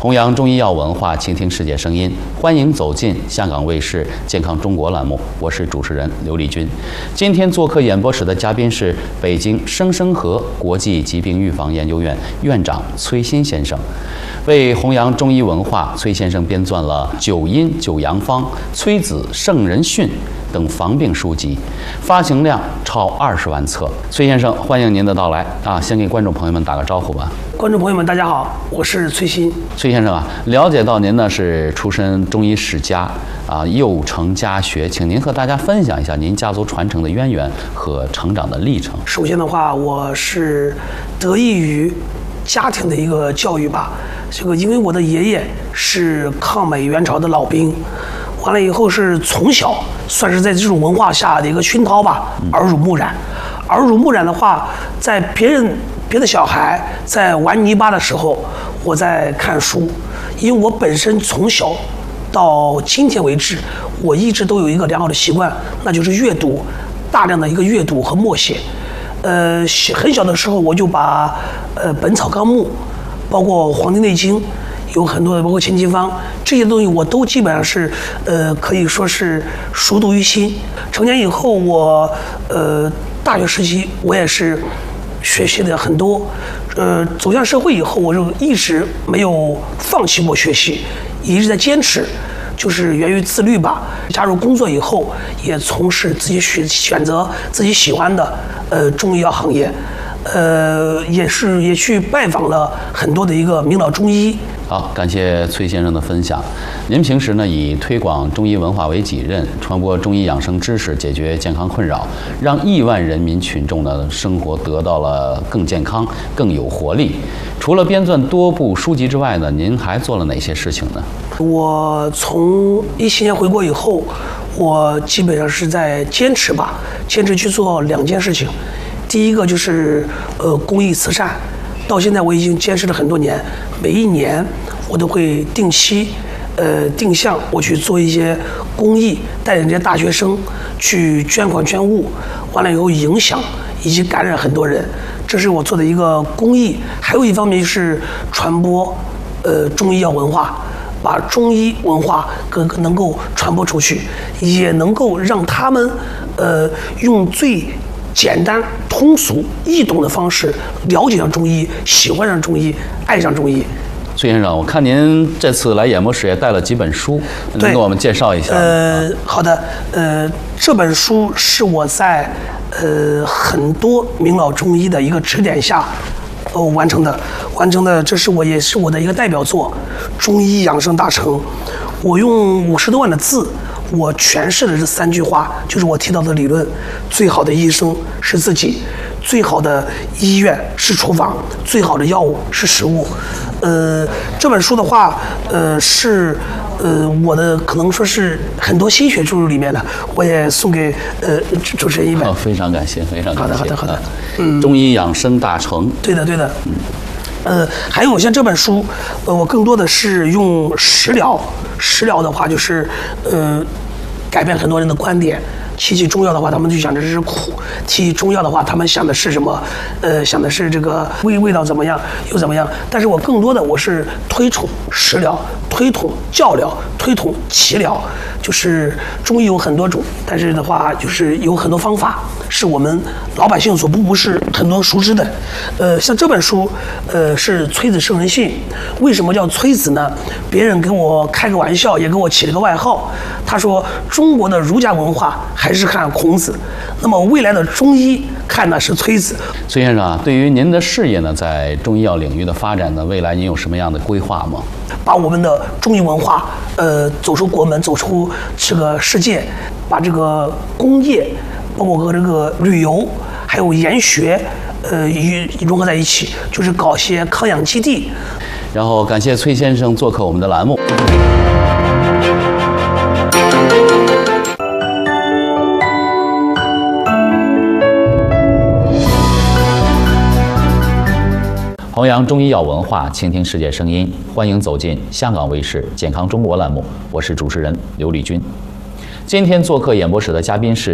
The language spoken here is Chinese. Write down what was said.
弘扬中医药文化，倾听世界声音，欢迎走进香港卫视健康中国栏目，我是主持人刘丽君。今天做客演播室的嘉宾是北京生生和国际疾病预防研究院院长崔新先生。为弘扬中医文化，崔先生编撰了《九阴九阳方》《崔子圣人训》等防病书籍，发行量超20万册。崔先生，欢迎您的到来啊！先给观众朋友们打个招呼吧。 观众朋友们，大家好，我是崔新。 崔先生啊，了解到您呢是出身中医世家啊，幼承家学，请您和大家分享一下您家族传承的渊源和成长的历程。 首先的话，我是得益于家庭的一个教育吧。因为我的爷爷是抗美援朝的老兵，完了以后是从小算是在这种文化下的一个熏陶吧，耳濡目染。耳濡目染的话，在别的小孩在玩泥巴的时候，我在看书。因为我本身从小到今天为止，我一直都有一个良好的习惯，那就是阅读，大量的一个阅读和默写。很小的时候我就把本草纲目，包括黄帝内经，有很多的，包括钱经方这些东西，我都基本上是可以说是熟读于心。成年以后，我大学时期我也是学习的很多，走向社会以后，我就一直没有放弃过学习，一直在坚持，就是源于自律吧。加入工作以后，也从事自己选择自己喜欢的中医药行业，也去拜访了很多的一个名老中医。 好，感谢崔先生的分享。您平时呢以推广中医文化为己任，传播中医养生知识，解决健康困扰，让亿万人民群众的生活得到了更健康、更有活力。除了编撰多部书籍之外呢，您还做了哪些事情呢？ 我从17年回国以后，我基本上是在坚持去做2件事情。第一个就是公益慈善，到现在我已经坚持了很多年，每一年我都会定期定向我去做一些公益，带领这些大学生去捐款捐物，完了以后影响以及感染很多人，这是我做的一个公益。还有一方面是传播中医药文化，把中医文化能够传播出去，也能够让他们用最简单、通俗、易懂的方式了解上中医，喜欢上中医，爱上中医。 崔先生，我看您这次来演播室也带了几本书，能给我们介绍一下？ 好的，这本书是我在很多名老中医的一个指点下完成的，这是也是我的一个代表作《中医养生大成》。我用50多万的字，我诠释了这3句话，就是我提到的理论：最好的医生是自己，最好的医院是厨房，最好的药物是食物。这本书的话，是我的可能说是很多心血注入里面的，我也送给主持人一本。 非常感谢，非常感谢。 好的。 中医养生大成。 对的。还有像这本书，我更多的是用食疗的话，就是改变很多人的观点。提起中药的话，他们就想着这是苦；提起中药的话，他们想的是什么？想的是这个味道怎么样，又怎么样？但是我更多的我是推崇食疗，推崇教疗，推崇齐疗。就是中医有很多种，但是的话就是有很多方法是我们老百姓所不是很多熟知的。像这本书，是《崔子圣人训》。为什么叫崔子呢？别人给我开个玩笑，也给我起了个外号。他说中国的儒家文化还是看孔子，那么未来的中医看的是崔子。 崔先生啊，对于您的事业呢，在中医药领域的发展呢，未来您有什么样的规划吗？ 把我们的中医文化，走出国门，走出这个世界，把这个工业，包括和这个旅游，还有研学，融合在一起，就是搞些康养基地。 然后感谢崔先生做客我们的栏目。弘扬中医药文化，倾听世界声音，欢迎走进香港卫视健康中国栏目，我是主持人刘丽君。今天做客演播室的嘉宾是